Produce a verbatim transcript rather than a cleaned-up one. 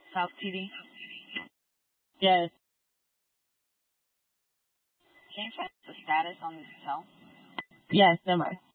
South T D. Yes. Can you check the status on this hotel? Yes, am I?